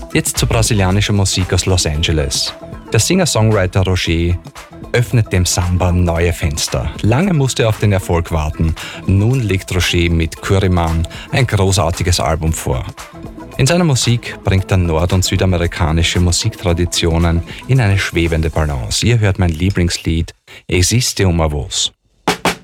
Jetzt zur brasilianischen Musik aus Los Angeles. Der Singer-Songwriter Roger öffnet dem Samba neue Fenster. Lange musste er auf den Erfolg warten. Nun legt Roger mit Kuriman ein großartiges Album vor. In seiner Musik bringt er nord- und südamerikanische Musiktraditionen in eine schwebende Balance. Ihr hört mein Lieblingslied Existe uma Voz.